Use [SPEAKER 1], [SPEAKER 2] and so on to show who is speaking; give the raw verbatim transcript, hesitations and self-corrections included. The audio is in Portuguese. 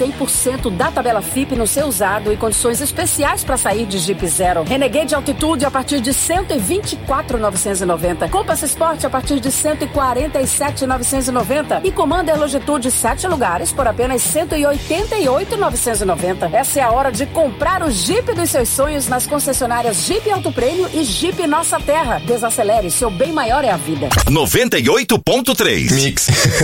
[SPEAKER 1] cem por cento da tabela F I P no seu usado e condições especiais para sair de Jeep Zero. Renegade Altitude a partir de cento e vinte e quatro mil novecentos e noventa. Compass Sport a partir de cento e quarenta e sete mil novecentos e noventa. E Commander Longitude sete lugares por apenas cento e oitenta e oito mil novecentos e noventa. Essa é a hora de comprar o Jeep dos seus sonhos nas concessionárias Jeep Auto Prêmio e Jeep Nossa Terra. Desacelere, seu bem maior é a vida.
[SPEAKER 2] noventa e oito ponto três Mix.